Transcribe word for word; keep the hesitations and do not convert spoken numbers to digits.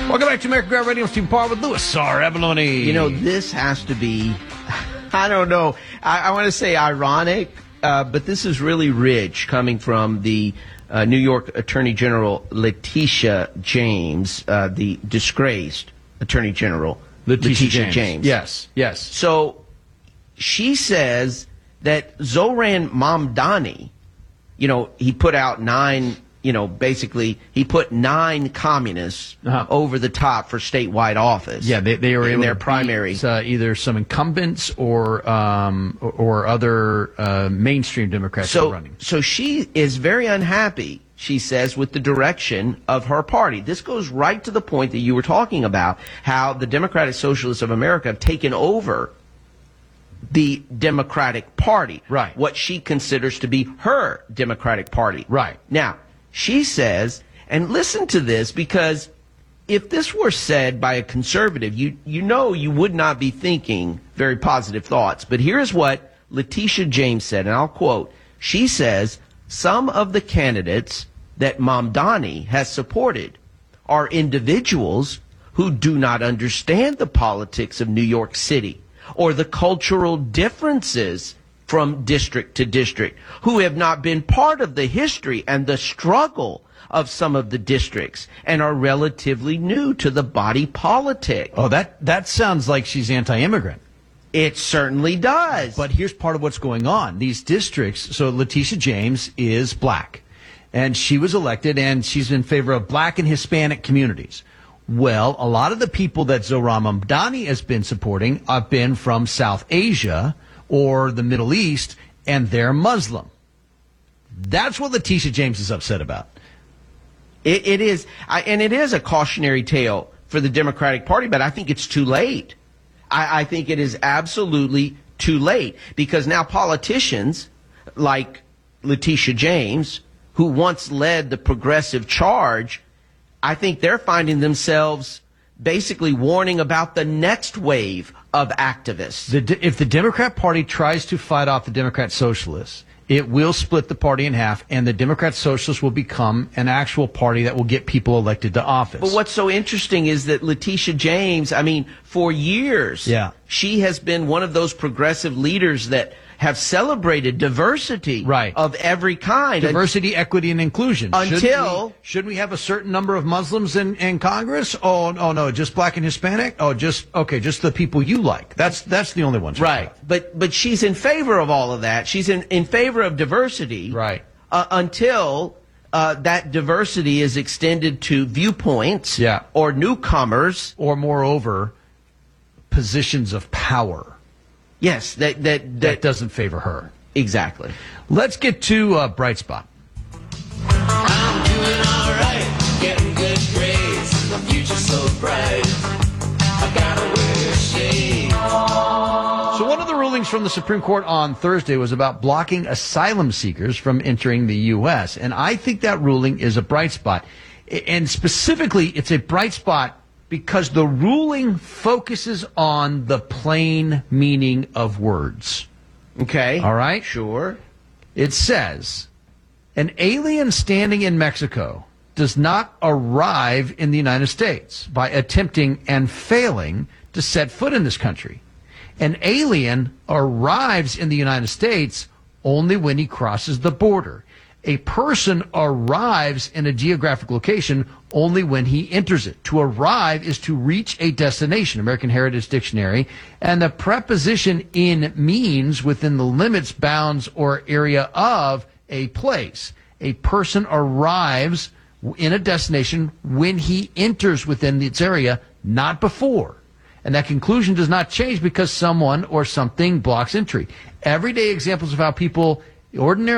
Welcome back to American Grab Radio. Steve Parr with Louis R. Abalone. You know, this has to be, I don't know, I, I want to say ironic, uh, but this is really rich coming from the uh, New York Attorney General Letitia James, uh, the disgraced Attorney General Letitia, Letitia James. James. Yes, yes. So she says that Zoran Mamdani, you know, he put out nine, you know, basically he put nine communists Uh-huh. over the top for statewide office. Yeah, they, they were in able their to primary. beat, uh, either some incumbents or um, or, or other uh, mainstream Democrats who So, are running. so she is very unhappy, she says, with the direction of her party. This goes right to the point that you were talking about, how the Democratic Socialists of America have taken over the Democratic Party. Right. What she considers to be her Democratic Party. Right. Now, she says, and listen to this, because if this were said by a conservative, you, you know you would not be thinking very positive thoughts. But here's what Letitia James said, and I'll quote. She says, some of the candidates that Mamdani has supported are individuals who do not understand the politics of New York City or the cultural differences from district to district, who have not been part of the history and the struggle of some of the districts and are relatively new to the body politic. Oh, that, that sounds like she's anti-immigrant. It certainly does. But here's part of what's going on. These districts, so Letitia James is black, and she was elected, and she's in favor of black and Hispanic communities. Well, a lot of the people that Zohran Mamdani has been supporting have been from South Asia or the Middle East, and they're Muslim. That's what Letitia James is upset about. It, it is, I, and it is a cautionary tale for the Democratic Party, but I think it's too late. I, I think it is absolutely too late, because now politicians like Letitia James, who once led the progressive charge, I think they're finding themselves basically warning about the next wave of activists. The, if the Democrat Party tries to fight off the Democrat Socialists, it will split the party in half, and the Democrat Socialists will become an actual party that will get people elected to office. But what's so interesting is that Letitia James, I mean, for years, yeah. she has been one of those progressive leaders that have celebrated diversity right. of every kind. Diversity, equity, and inclusion. Until... Shouldn't we, shouldn't we have a certain number of Muslims in, in Congress? Oh, oh, no, just black and Hispanic? Oh, just, okay, just the people you like. That's that's the only ones. Right. But but she's in favor of all of that. She's in, in favor of diversity. Right. Uh, until uh, that diversity is extended to viewpoints yeah. or newcomers. Or, moreover, positions of power. Yes, that that, that that doesn't favor her. Exactly. Let's get to uh, Bright Spot. I'm doing all right, getting good grades. The future's so bright. I gotta wear shades. So one of the rulings from the Supreme Court on Thursday was about blocking asylum seekers from entering the U S, and I think that ruling is a bright spot. And specifically, it's a bright spot because the ruling focuses on the plain meaning of words. Okay. All right? Sure. It says, an alien standing in Mexico does not arrive in the United States by attempting and failing to set foot in this country. An alien arrives in the United States only when he crosses the border. A person arrives in a geographic location only when he enters it. To arrive is to reach a destination, American Heritage Dictionary, and the preposition in means within the limits, bounds, or area of a place. A person arrives in a destination when he enters within its area, not before. And that conclusion does not change because someone or something blocks entry. Everyday examples of how people ordinarily